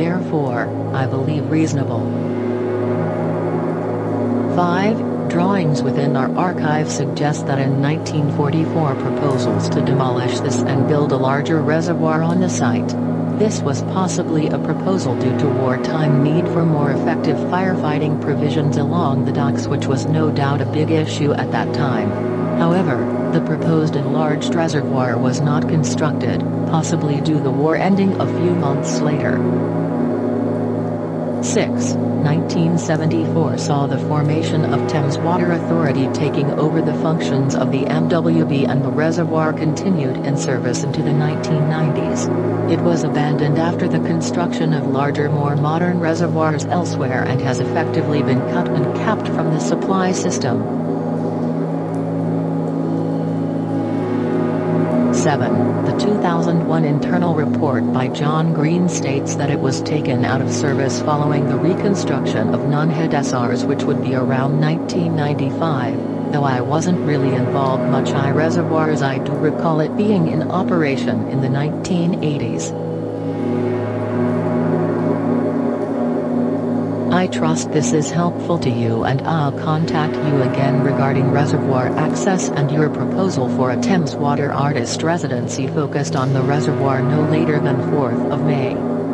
therefore, I believe reasonable. 5. Drawings within our archive suggest that in 1944 proposals to demolish this and build a larger reservoir on the site. This was possibly a proposal due to wartime need for more effective firefighting provisions along the docks, which was no doubt a big issue at that time. However, the proposed enlarged reservoir was not constructed, possibly due to the war ending a few months later. 6. 1974 saw the formation of Thames Water Authority taking over the functions of the MWB, and the reservoir continued in service into the 1990s. It was abandoned after the construction of larger, more modern reservoirs elsewhere and has effectively been cut and capped from the supply system. 7. The 2001 internal report by John Green states that it was taken out of service following the reconstruction of Nunhead SRs, which would be around 1995, though I wasn't really involved much. Reservoirs, I do recall it being in operation in the 1980s. I trust this is helpful to you, and I'll contact you again regarding reservoir access and your proposal for a Thames Water artist residency focused on the reservoir no later than 4th of May.